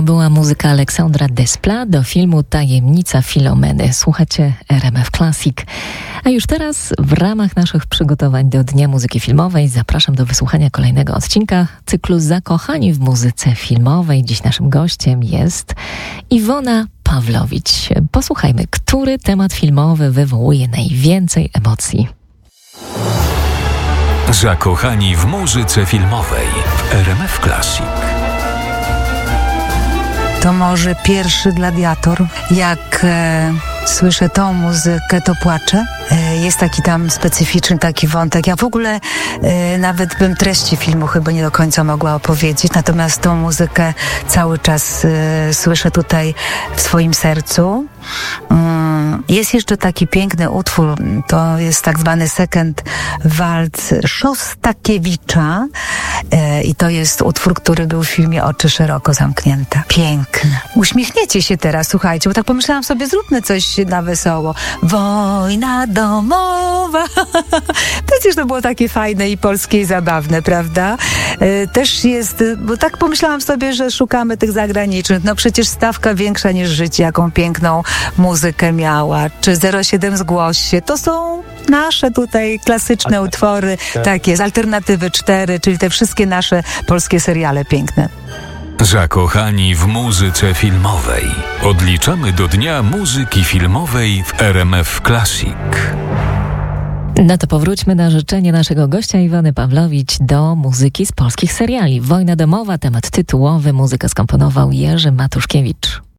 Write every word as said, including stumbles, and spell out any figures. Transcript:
To była muzyka Aleksandra Desplat do filmu Tajemnica Filomeny. Słuchacie R M F Classic. A już teraz w ramach naszych przygotowań do Dnia Muzyki Filmowej zapraszam do wysłuchania kolejnego odcinka cyklu Zakochani w muzyce filmowej. Dziś naszym gościem jest Iwona Pawlowicz. Posłuchajmy, który temat filmowy wywołuje najwięcej emocji. Zakochani w muzyce filmowej w R M F Classic. To może pierwszy Gladiator. Jak e, słyszę tą muzykę, to płaczę. E, jest taki tam specyficzny taki wątek. Ja w ogóle e, nawet bym treści filmu chyba nie do końca mogła opowiedzieć, natomiast tą muzykę cały czas e, słyszę tutaj w swoim sercu. Mm, jest jeszcze taki piękny utwór, to jest tak zwany second waltz Szostakiewicza e, i to jest utwór, który był w filmie Oczy szeroko zamknięte. Piękne. Uśmiechniecie się teraz, słuchajcie, bo tak pomyślałam sobie, zróbmy coś na wesoło. Wojna domowa. Przecież to było takie fajne i polskie i zabawne, prawda? E, też jest, bo tak pomyślałam sobie, że szukamy tych zagranicznych. No przecież Stawka większa niż życie, jaką piękną muzykę miała, czy zero siedem zgłoś się, to są nasze tutaj klasyczne Alter- utwory, tak. tak jest, Alternatywy cztery, czyli te wszystkie nasze polskie seriale piękne. Zakochani w muzyce filmowej. Odliczamy do Dnia Muzyki Filmowej w R M F Classic. No to powróćmy na życzenie naszego gościa Iwony Pawlowicz do muzyki z polskich seriali. Wojna domowa, temat tytułowy, muzykę skomponował Jerzy Matuszkiewicz.